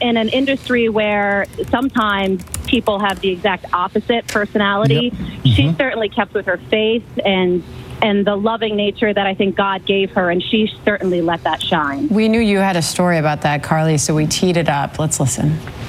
in an industry where sometimes people have the exact opposite personality, she certainly kept with her faith and the loving nature that I think God gave her, and she certainly let that shine. We knew you had a story about that, Carly, so we teed it up. Let's listen.